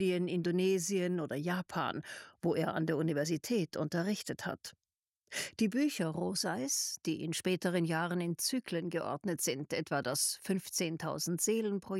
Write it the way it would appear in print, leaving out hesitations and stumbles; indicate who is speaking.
Speaker 1: in Indonesien oder Japan, wo er an der Universität unterrichtet hat. Die Bücher Roseis, die in späteren Jahren in Zyklen geordnet sind, etwa das 15.000 Seelen pro